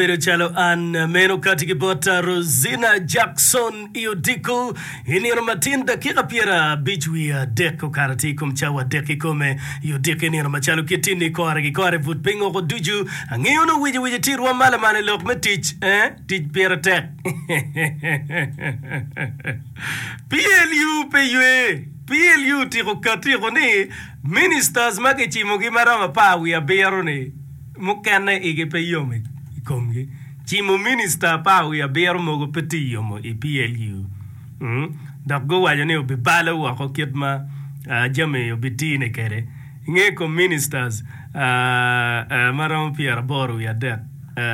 Pero chalo an meno katiki bota Rosina Jackson iodiko iniro matinda kira pira bijwia deko karati kumchawa deki kome iodiko iniro machalo kitini kore vut pingo ko duju angiyo no wiji tirwa mala mane lok me teach teach pira tek PLU tiko katiko ni ministers makichi mugi marama pawi ya bero ni mukane ige pe yome komge chimo minister pawi ya bero mogo peti yomo e PLU go wajo ne obibala wa ko kitma jame obitine kere nge ko ministers marama pier boru ya de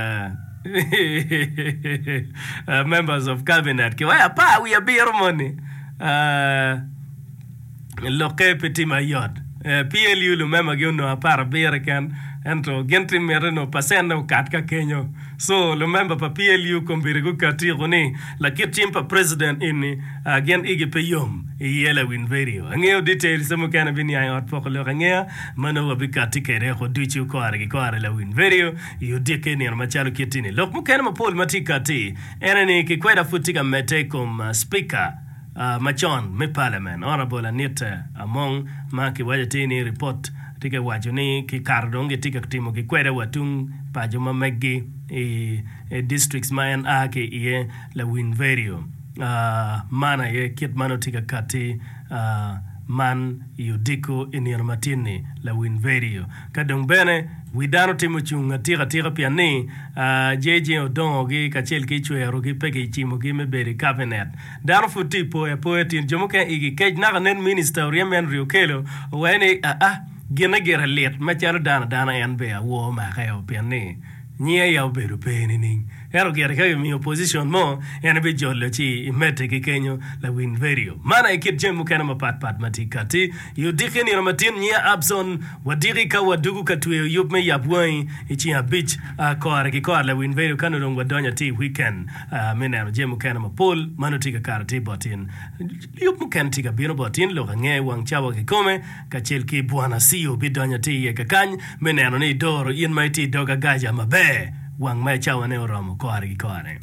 members of cabinet ke wa pawi ya bero money loke peti mayod PLU lo mema gyono apara bere kan ento gentri mereno pasendo katka kenyo so lo member pa PLU kombirigu katiro ni la kitimpa president ini gen igi peyom yela win video angeo details mo kana bini ayot poko lo ngea mano wabikati kere ko duchi ko are la win video yo dike ni machalo kitini lok mo kana mapol matikati enani ki kweda futika metekom speaker machon me parliament honorable Anita among maki wajatini report tika wajuni ki kardonge tika kutimo ki kweda watung pajuma megi districts mayan ake iye la win video mana ye kit mano tika kati man yudiko inirmatini la win video kadong bene widano timo chunga tira piani jeje odongi kachel kichwero ki peke chimo ki meberi cabinet dano futi poetin jomoka igi kej naga nen minister yemen riokelo wene gina gera let macharo dana yan be wo ma kayo piani nye ya beru peni ning ero gera kayo mi opposition mo yana be jollo chi imete ki kenyo la win video mana ikit jemu kana mapat matikati yudike ni ramatin nya abson wadiri ka wadugu katwe yup me yabwai ichi a beach kore la win video kanu dong wadonya ti weekend mena jemu kana mapol manu tika karati botin yup mu kan tika bino botin lo nge wang chawa ki kome kachel ki bwana siyo bidonya ti ye kakany mena ni doro in mighty doga gaja mabe wang mai chawa ne oromo kore.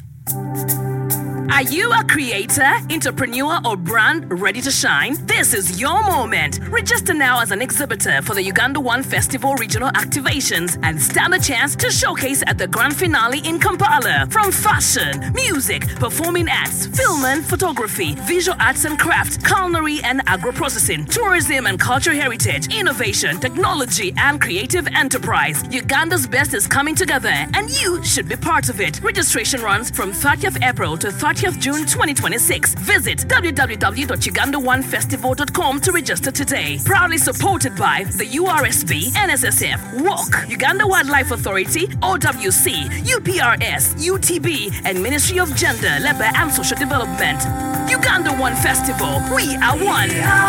Are you a creator, entrepreneur, or brand ready to shine? This is your moment. Register now as an exhibitor for the Uganda One Festival regional activations and stand a chance to showcase at the grand finale in Kampala. From fashion, music, performing arts, film and photography, visual arts and crafts, culinary and agro-processing, tourism and cultural heritage, innovation, technology, and creative enterprise. Uganda's best is coming together, and you should be part of it. Registration runs from 30th April to 30th June 2026. Visit www.ugandaonefestival.com to register today. Proudly supported by the URSB, NSSF, WOC, Uganda Wildlife Authority, OWC, UPRS, UTB, and Ministry of Gender, Labor and Social Development. Uganda One Festival. We are one.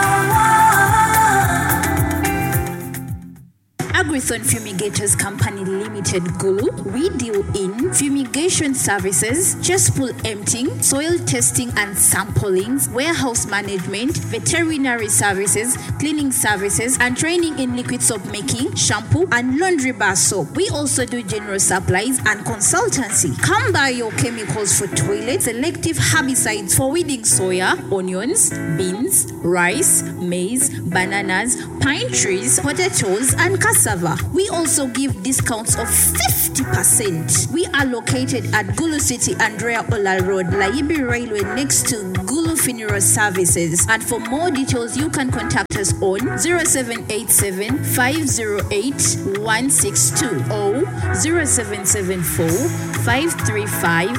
Agrithon Fumigators Company Limited Gulu. We deal in fumigation services, cesspool emptying, soil testing and samplings, warehouse management, veterinary services, cleaning services, and training in liquid soap making, shampoo, and laundry bar soap. We also do general supplies and consultancy. Come buy your chemicals for toilets, selective herbicides for weeding soya, onions, beans, rice, maize, bananas, pine trees, potatoes, and cassava. We also give discounts of 50%. We are located at Gulu City, Andrea Ola Road, Laibi Railway, next to Gulu Funeral Services. And for more details, you can contact us on 0787 508 162 or 0774 535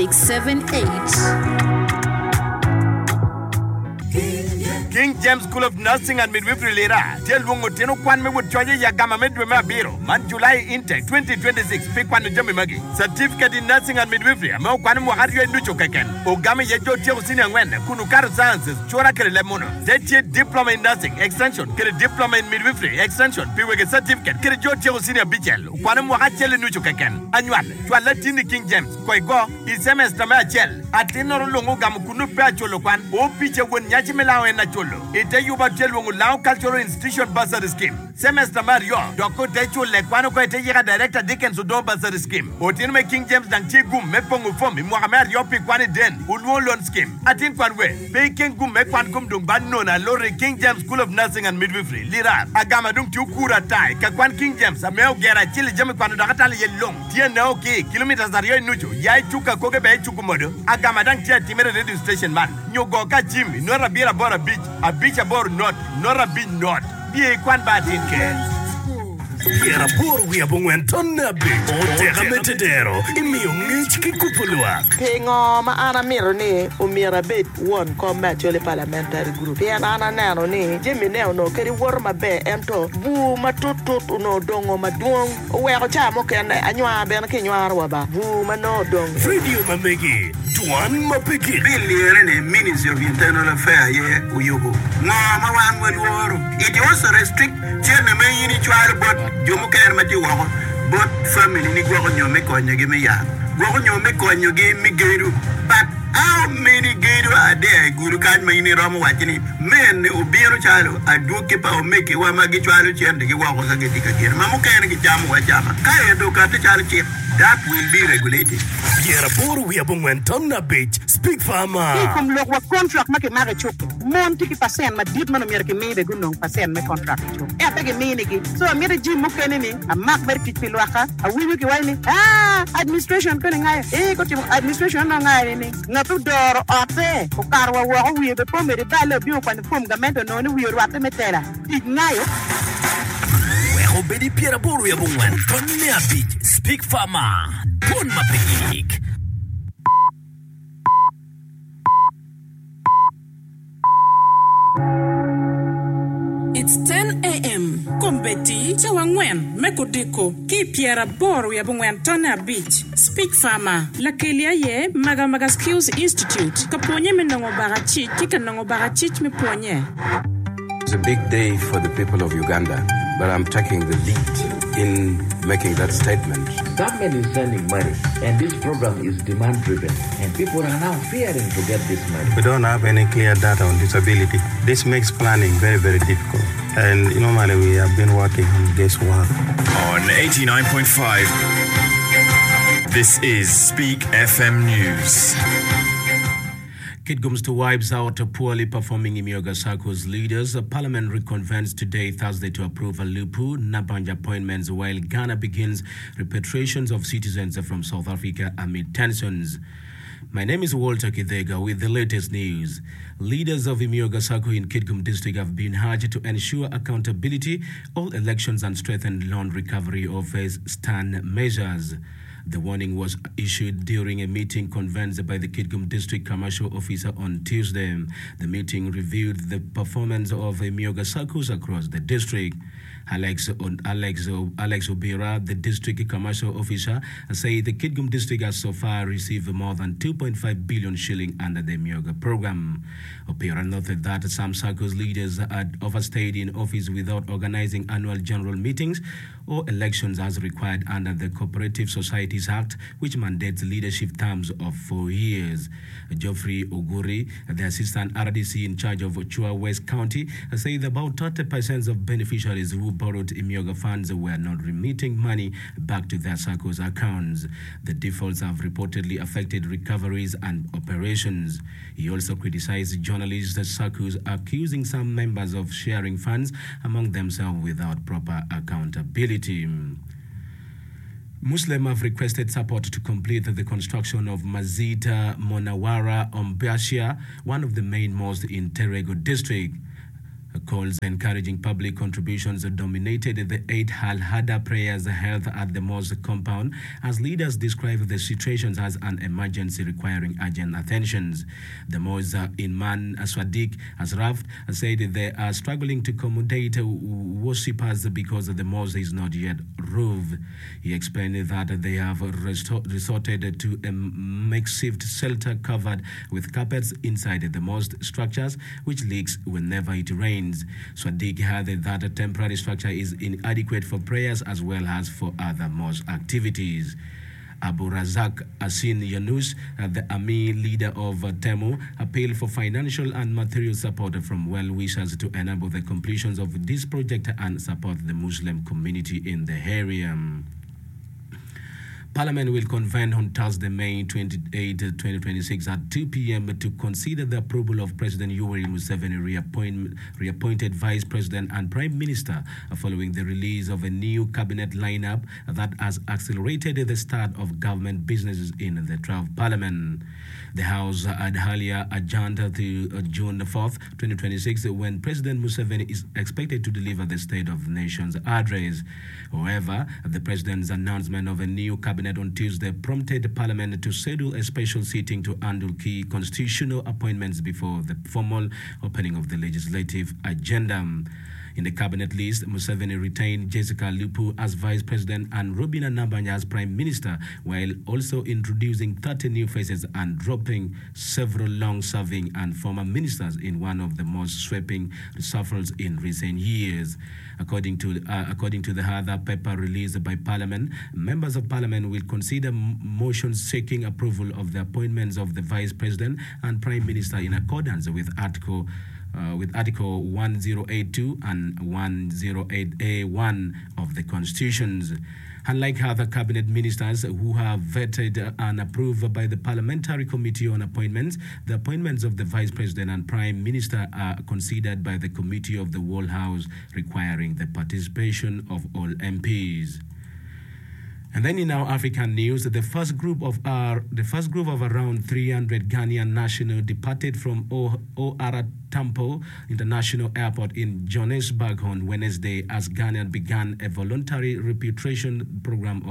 678. King James School of Nursing and Midwifery Lera. Tell Wongo Teno Kwan me would charge Yagama Medwema Biro. Man July intake 2026. Pick one Jimmy Maggie. Certificate in Nursing and Midwifery. Mo Kwanamo Hario Nucho Kaken. Ogami Yajo Tio Senior Wen. Kunukar Sciences. Chora Lemono. Zeti Diploma in Nursing. Extension. Get a Diploma in Midwifery. Extension. Piweg certificate. Get a Joe Senior Bichel. Kwanamo Hachel Nucho Kaken. Annual. Tualatini King James. Koigo. Is semester Machel. Atino Longo Gamukunu Pacholo O Picha when Yachimela and Nacholo. Ite Yuba Chelwong Lao Cultural Institution Bursary Scheme. semester Mario doko techu le kwano ko tejira director Dickens Udo Basari scheme otin me King James dan tigum me pongu fomi Mohamed Yopi kwani den ulwo loan scheme atin kwanwe be King gum me kwan gum dung ban nona lori King James School of Nursing and Midwifery lira agama dung tukura tai ka kwan King James ameo gera chili jame kwano dakatali yelong tie na okay kilometers ariyo nuju yai chuka koge be chuku modo agama dang tie timere radio station man nyogo ka jimmy nora bira bora beach a beach abor not nora beach not bie kwan batin ke Yera por wia bongwen tonna be o tega metedero imio ngich kikupulwa Pingo ma ana miro ni umira bet won combat jole parliamentary group Piana ana nano ni Jimmy neo no keri wor ma be ento bu ma tutut no dongo ma duong we ko chamo ken anywa be na kenywa roba bu ma no dong Radio Mamegi Duan Mapegi Billion in Ministry of Internal Affairs ye uyugo ma wan woro it also restrict chene me yini chwal bot jomo ker mati wo bot family ni gwo nyome konyo gi me ya gwo nyome konyo gi mi geru but how many geru are there guru kan me ni romo wachini men obiero chalo aduke pa o meke wa magi chwalo chende gi wo ka gi dikakir mamu ker gi jamu wa jama ka edo ka te chalo chip that will be regulated. Yera por wia bongwen tonna beach speak farmer Kom lok wa contract make mare chok mon tiki pasen ma dit mano mer ke me de gunong pasen me contract chok e pege me ni ki so mere ji mo kene ni a mak ber pit pilwaka a wiwi ki wai ni administration ko ngai ko ti administration na ngai ni ngatu dor ote ko karwa wa wi be po mere bale bi ko ni pom gamento no ni wi ro ate metela ti ngai Obedi Piera Boru ya bongwen tonna beach speak farmer Duan Mapegi It's 10 a.m. Kombeti Chawangwen Mekodiko Ki Piera Boru ya bongwen tonna beach speak farmer Lakelia ye Maga Skills Institute Kaponye menongo barachi Kika nongo barachi me ponye. It's a big day for the people of Uganda, but I'm taking the lead in making that statement. Government is sending money, and this program is demand-driven, and people are now fearing to get this money. We don't have any clear data on disability. This makes planning very, very difficult. And normally we have been working on guesswork. On 89.5, this is Speak FM News. Kitgums to wipes out poorly performing Imyoga Sako's leaders. Parliament reconvenes today, Thursday, to approve a Lupu Nabanja appointments while Ghana begins repatriations of citizens from South Africa amid tensions. My name is Walter Kidega with the latest news. Leaders of Imyoga Sako in Kitgum district have been urged to ensure accountability, all elections and strengthen loan recovery of stand measures. The warning was issued during a meeting convened by the Kitgum District Commercial Officer on Tuesday. The meeting reviewed the performance of Imyoga Sakos across the district. Alex Obira, the district commercial officer, said the Kitgum district has so far received more than 2.5 billion shilling under the Imyoga program. Obira noted that some Sakos leaders had overstayed in office without organizing annual general meetings or elections as required under the Cooperative Societies Act, which mandates leadership terms of 4 years. Geoffrey Oguri, the assistant RDC in charge of Chua West County, said about 30% of beneficiaries who borrowed Imyoga funds were not remitting money back to their SACCOs accounts. The defaults have reportedly affected recoveries and operations. He also criticized journalists at SACCOs, accusing some members of sharing funds among themselves without proper accountability. Muslims have requested support to complete the construction of Masjid Monawara Ombashia, one of the main mosques in Terego district. Calls encouraging public contributions dominated the 8 Al-Hada prayers held at the mosque compound as leaders described the situations as an emergency requiring urgent attention. The mosque Imam Sadiq Asraf said they are struggling to accommodate worshippers because the mosque is not yet roofed. He explained that they have resorted to a makeshift shelter covered with carpets inside the mosque structures, which leaks whenever it rains. Sadiq added that a temporary structure is inadequate for prayers as well as for other mosque activities. Abu Razak Asin Yunus, the army leader of Temu, appealed for financial and material support from well-wishers to enable the completion of this project and support the Muslim community in the area. Parliament will convene on Thursday, May 28, 2026 at 2 p.m. to consider the approval of President Yoweri Museveni reappointed Vice President and Prime Minister following the release of a new cabinet lineup that has accelerated the start of government businesses in the 12th Parliament. The House had earlier adjourned to June 4th, 2026, when President Museveni is expected to deliver the State of the Nation's address. However, the President's announcement of a new cabinet on Tuesday prompted Parliament to schedule a special sitting to handle key constitutional appointments before the formal opening of the legislative agenda. In the cabinet list, Museveni retained Jessica Lupu as Vice President and Robina Nabanja as Prime Minister, while also introducing 30 new faces and dropping several long-serving and former ministers in one of the most sweeping reshuffles in recent years. According to the other paper released by Parliament, members of Parliament will consider motions seeking approval of the appointments of the Vice President and Prime Minister in accordance with Article 1082 and 108A1 of the Constitutions. Unlike other cabinet ministers who have vetted and approved by the Parliamentary Committee on Appointments, the appointments of the Vice President and Prime Minister are considered by the Committee of the Whole House, requiring the participation of all MPs. And then in our African news, the first group of around 300 Ghanaian nationals departed from O.R. Tambo International Airport in Johannesburg on Wednesday as Ghana began a voluntary repatriation program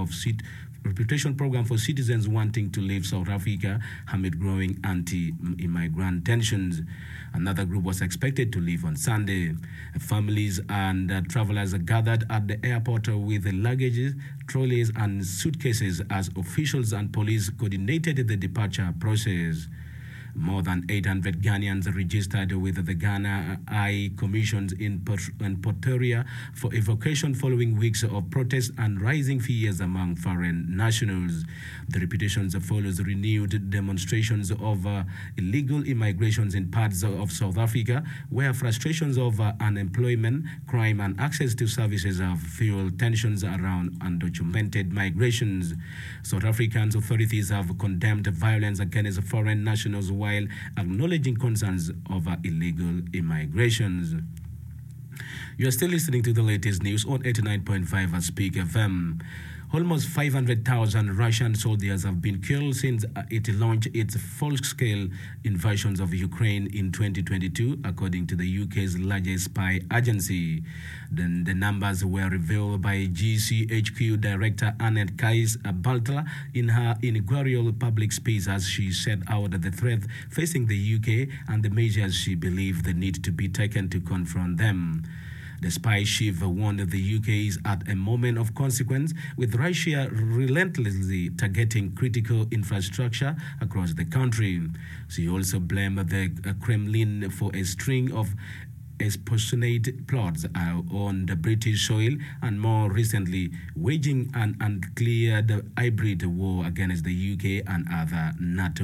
for citizens wanting to leave South Africa amid growing anti-immigrant tensions. Another group was expected to leave on Sunday. Families and travelers gathered at the airport with luggage, trolleys and suitcases as officials and police coordinated the departure process. More than 800 Ghanaians registered with the Ghana High Commissions in Pretoria for evacuation following weeks of protests and rising fears among foreign nationals. The repetitions follows renewed demonstrations over illegal immigrations in parts of South Africa, where frustrations over unemployment, crime and access to services have fueled tensions around undocumented migrations. South African authorities have condemned violence against foreign nationals while acknowledging concerns over illegal immigrations. You are still listening to the latest news on 89.5 at Speak FM. Almost 500,000 Russian soldiers have been killed since it launched its full-scale invasion of Ukraine in 2022, according to the UK's largest spy agency. The numbers were revealed by GCHQ Director Annette Kais-Baltler in her inaugural public speech as she set out the threat facing the UK and the measures she believed the need to be taken to confront them. The spy chief warned the UK is at a moment of consequence, with Russia relentlessly targeting critical infrastructure across the country. She also blamed the Kremlin for a string of extortionate plots on the British soil and more recently waging an uncleared hybrid war against the UK and other NATO